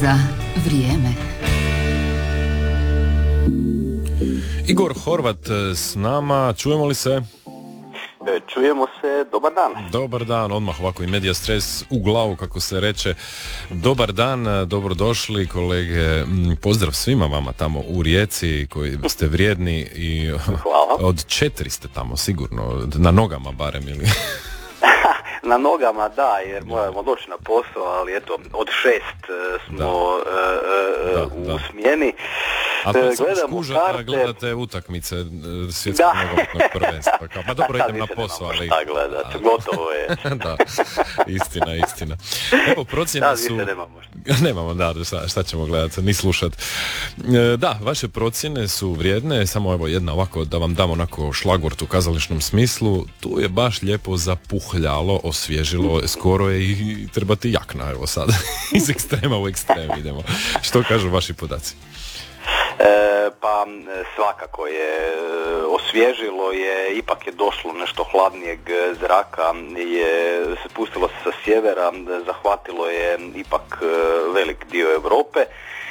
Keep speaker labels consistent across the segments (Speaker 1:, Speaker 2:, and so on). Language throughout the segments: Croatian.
Speaker 1: za vrijeme.
Speaker 2: Igor Horvat s nama, čujemo li se?
Speaker 3: Čujemo se, dobar dan.
Speaker 2: Dobar dan, odmah ovako i medija stres u glavu, kako se reče. Dobar dan, dobrodošli kolege, pozdrav svima vama tamo u Rijeci koji ste vrijedni i
Speaker 3: hvala.
Speaker 2: Od 4 ste tamo sigurno, na nogama barem ili...
Speaker 3: Na nogama da, jer moramo doći na posao, ali eto, od 6 smo u smjeni.
Speaker 2: A
Speaker 3: gledamo karte.
Speaker 2: Gledate utakmice svjetskog nogometnog prvenstva. Pa dobro, idem na posao, ali...
Speaker 3: Šta gledate, gotovo je.
Speaker 2: Da, istina. Evo, procjene su... Nemamo, da, šta ćemo gledati, ni slušat. Da, vaše procjene su vrijedne, samo evo jedna ovako, da vam damo onako šlagvort u kazališnom smislu. Tu je baš lijepo zapuhljalo, osvježilo, skoro je i trebati jakna, evo sad. Iz ekstrema u ekstrem idemo. Što kažu vaši podaci?
Speaker 3: Pa svakako je osvježilo je, ipak je došlo nešto hladnijeg zraka, je spustilo se sa sjevera, zahvatilo je ipak velik dio Europe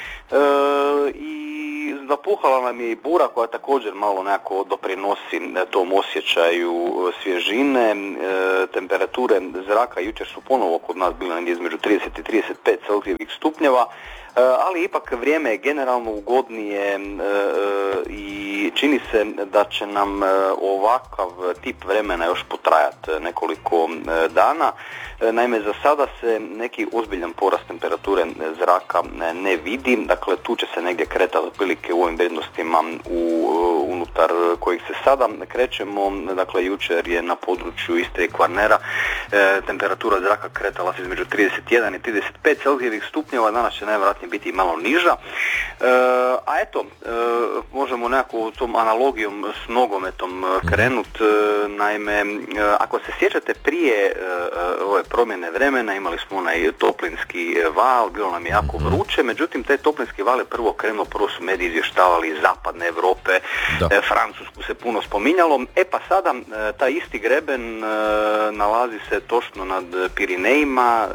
Speaker 3: i zapuhala nam je i bura koja također malo nekako doprinosi tom osjećaju svježine. Temperature zraka jučer su ponovo kod nas bile negdje između 30 i 35 Celzijevih stupnjeva, ali ipak vrijeme je generalno ugodnije i čini se da će nam ovakav tip vremena još potrajati nekoliko dana. Naime, za sada se neki ozbiljan porast temperature zraka ne vidi, dakle tu će se negdje kretati otprilike u ovim vrijednostima unutar kojih se sada krećemo. Dakle, jučer je na području Istre i Kvarnera temperatura zraka kretala se između 31 i 35 Celzijevih stupnjeva, danas će najvjerojatnije biti malo niža. A eto, možemo nekako tom analogijom s nogometom krenuti. Naime, ako se sjećate prije ove promjene vremena, imali smo onaj toplinski val, bilo nam je jako vruće, međutim taj toplinski val je prvo krenuo, prvo su mediji izvještavali iz zapadne Europe, Francusku se puno spominjalo, pa sada taj isti greben nalazi se točno nad Pirinejima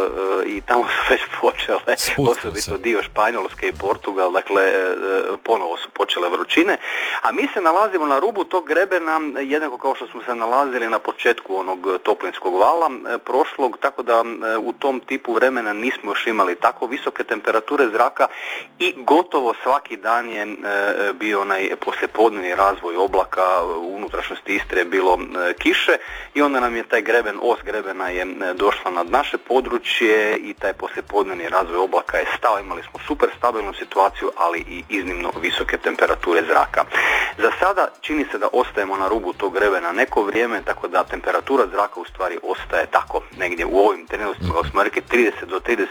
Speaker 3: i tamo su već počele, osobito dio Španjolske i Portugal, dakle ponovo su počele vrućine, a mi se nalazimo na rubu tog grebena jednako kao što smo se nalazili na početku onog toplinskog vala prošlog, tako da u tom tipu vremena nismo još imali tako visoke temperature zraka i gotovo svaki dan je bio onaj poslijepodnevni razvoj oblaka, u unutrašnjosti Istre je bilo kiše i onda nam je taj greben, os grebena je došla nad naše područje i taj poslijepodnevni razvoj oblaka je stao, imali smo super stabilnu situaciju, ali i iznimno visoke temperature zraka. Za sada čini se da ostajemo na rubu tog grebena neko vrijeme, tako da temperatura zraka u stvari ostaje tako, negdje u ovim trenucima, kao smo rekli, 30 do 35,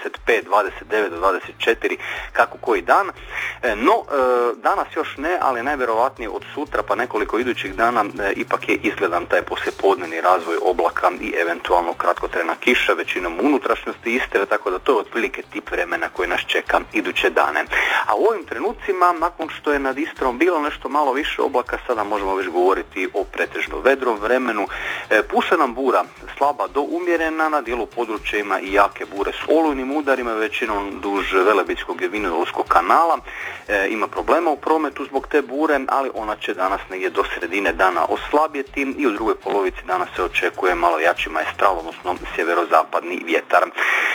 Speaker 3: 29 do 24, kako koji dan. No, danas još ne, ali najvjerojatnije od sutra pa nekoliko idućih dana ipak je izgledan taj poslijepodnevni razvoj oblaka i eventualno kratkotrajna kiša, većinom unutrašnjosti Istre, tako da to je otprilike tip vremena koji nas čeka iduće dane. A u ovim trenucima, nakon što je nad Istrom bilo nešto malo više oblaka, sada možemo već govoriti o pretežno vedrom vremenu. Puše nam bura, slaba do umjerena, na dijelu područja ima i jake bure s olujnim udarima, većinom duž Velebitskog i Vinodolskog kanala. Ima problema u prometu zbog te bure, ali ona će danas negdje do sredine dana oslabjeti i u drugoj polovici danas se očekuje malo jači maestral, odnosno sjeverozapadni vjetar.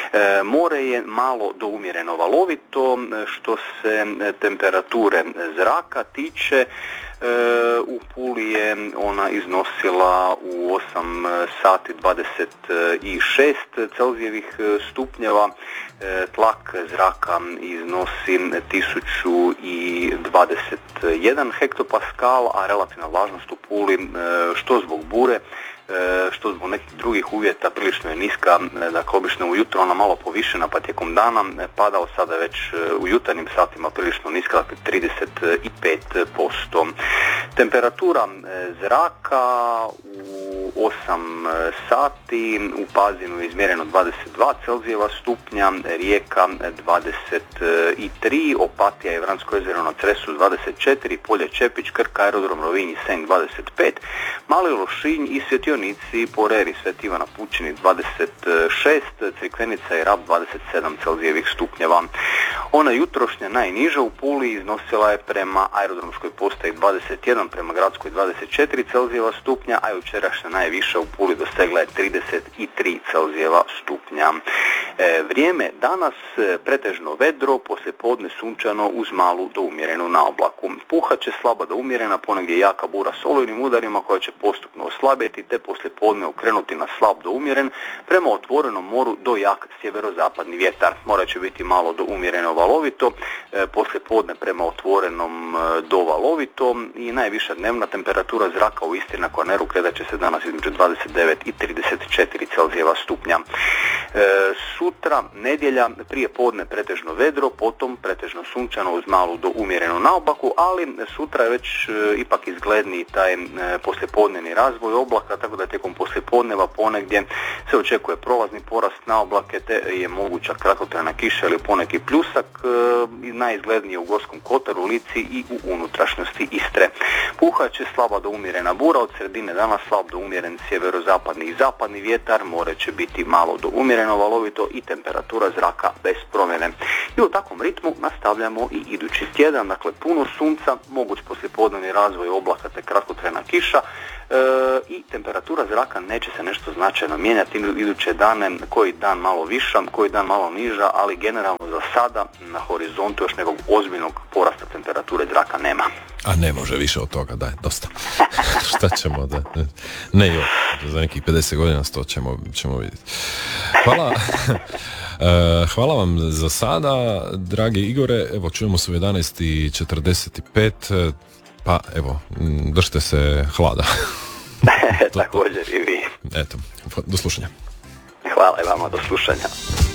Speaker 3: More je malo do umjereno valovito. Što se temperature zraka tiče, u Puli je ona iznosila u 8 sati 26 Celzijevih stupnjeva, tlak zraka iznosi 1021 hektopaskal, a relativna vlažnost u Puli, što zbog bure, što zbog nekih drugih uvjeta, prilično je niska, dakle obično ujutro ona malo povišena pa tijekom dana pada, od sada već u jutarnjim satima prilično niska, dakle 35%. Temperatura zraka u 8 sati u Pazinu je izmjereno 22 Celzijeva stupnja, Rijeka 23, Opatija i Vransko jezero na Cresu 24, Polje Čepić, Krk, aerodrom Rovinj i Senj 25, Mali Lošinj i Svjetionici, Poreri, Sveti Ivan na Pučini 26, Crikvenica i Rab 27 Celzijevih stupnjeva. Ona jutrošnja najniža u Puli iznosila je prema aerodromskoj postaji 21, prema gradskoj 24 Celzijeva stupnja, a jučerašnja najviša u Puli dosegla je 33 Celzijeva stupnja. Vrijeme danas pretežno vedro, poslijepodne sunčano uz malu do umjerenu naoblaku. Puhat će slaba do umjerena, ponegdje jaka bura s olujnim udarima koja će postupno oslabjeti te poslijepodne okrenuti na slab do umjeren prema otvorenom moru do jak sjeverozapadni vjetar. Morat će biti malo do umjereno valovito, poslijepodne prema otvorenom do valovito i najviša dnevna temperatura zraka u Istri na Kvarneru kretat će se danas između 29 i 34 Celzijeva stupnja. Sutra, nedjelja, prije podne pretežno vedro, potom pretežno sunčano uz malu do umjerenu naobaku, ali sutra je već ipak izgledniji taj poslijepodnevni razvoj oblaka, tako da tijekom poslijepodneva ponegdje se očekuje prolazni porast naoblake te je moguća kratkotrajna kiša ili poneki pljusak, najizglednije u Gorskom kotaru, Lici i u unutrašnjosti Istre. Puhat će slaba do umjerena bura, od sredine dana slab do umjeren sjeverozapadni i zapadni vjetar, more će biti malo do umjereno valovito i temperatura zraka bez promjene. I u takvom ritmu nastavljamo i idući tjedan, dakle puno sunca, moguć poslijepodnevni razvoj oblaka te kratkotrajna kiša i temperatura zraka neće se nešto značajno mijenjati iduće dane, koji dan malo viša, koji dan malo niža, ali generalno za sada na horizontu još nekog ozbiljnog porasta temperature zraka nema.
Speaker 2: A ne može više od toga, daj, dosta. Šta ćemo da... Ne, jo, za nekih 50 godina to ćemo vidjeti. Hvala. Hvala vam za sada, dragi Igore. Evo, čujemo se u 11:45. Pa, evo, držite se hlada.
Speaker 3: Također i vi.
Speaker 2: Eto, do slušanja.
Speaker 3: Hvala i vama, do slušanja.